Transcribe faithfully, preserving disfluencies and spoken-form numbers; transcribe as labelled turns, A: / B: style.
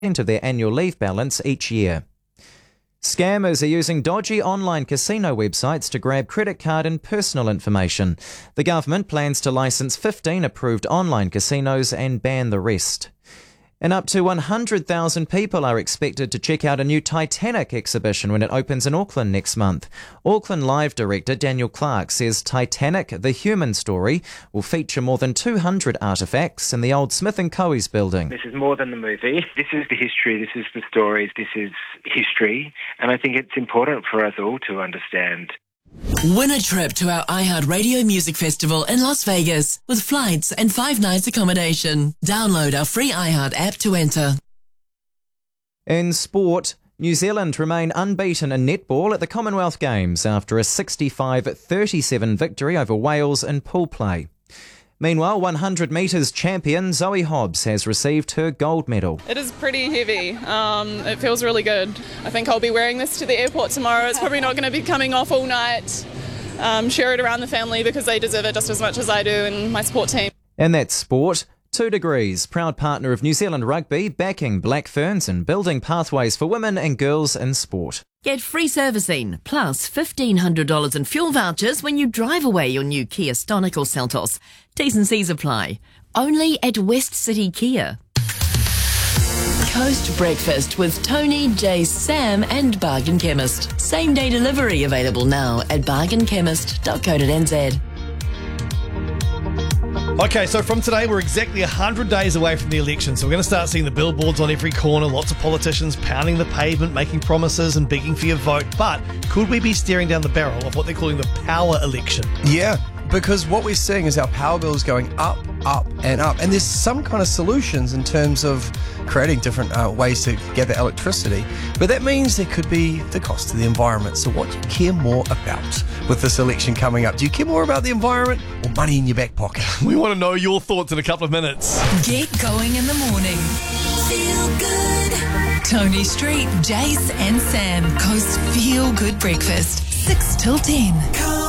A: of their annual leave balance each year. Scammers are using dodgy online casino websites to grab credit card and personal information. The government plans to licence fifteen approved online casinos and ban the rest. And up to one hundred thousand people are expected to check out a new Titanic exhibition when it opens in Auckland next month. Auckland Live director Daniel Clark says Titanic, the human story, will feature more than two hundred artefacts in the old Smith and Coe's building.
B: This is more than the movie. This is the history, this is the stories, this is history. And I think it's important for us all to understand.
C: Win a trip to our iHeartRadio Music Festival in Las Vegas with flights and five nights accommodation. Download our free iHeart app to enter.
A: In sport, New Zealand remain unbeaten in netball at the Commonwealth Games after a sixty-five thirty-seven victory over Wales in pool play. Meanwhile, one hundred metres champion Zoe Hobbs has received her gold medal.
D: It is pretty heavy. Um, it feels really good. I think I'll be wearing this to the airport tomorrow. It's probably not going to be coming off all night. Um, share it around the family because they deserve it just as much as I do and my sport team.
A: And that's sport. Two Degrees, proud partner of New Zealand Rugby, backing Black Ferns and building pathways for women and girls in sport.
C: Get free servicing, plus fifteen hundred dollars in fuel vouchers when you drive away your new Kia Stonic or Seltos. T's and C's apply. Only at West City Kia. Coast Breakfast with Tony, Jace, Sam and Bargain Chemist. Same day delivery available now at bargain chemist dot co dot n z.
E: Okay, so from today, we're exactly one hundred days away from the election, so we're going to start seeing the billboards on every corner, lots of politicians pounding the pavement, making promises and begging for your vote. But could we be staring down the barrel of what they're calling the power election?
F: Yeah, because what we're seeing is our power bill is going up, up and up. And there's some kind of solutions in terms of creating different uh, ways to gather electricity. But that means there could be the cost of the environment. So what do you care more about with this election coming up? Do you care more about the environment or money in your back pocket?
E: We want to know your thoughts in a couple of minutes.
G: Get going in the morning. Feel good. Tony Street, Jace and Sam. Coast Feel Good Breakfast. six till ten.